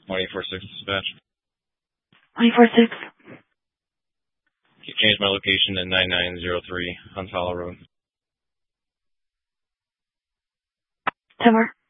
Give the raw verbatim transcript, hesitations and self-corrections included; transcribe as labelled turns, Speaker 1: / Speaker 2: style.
Speaker 1: one eight four six dispatch.
Speaker 2: one eight four six.
Speaker 1: You changed my location to nine nine zero three Hunt Hollow Road.
Speaker 2: Somewhere.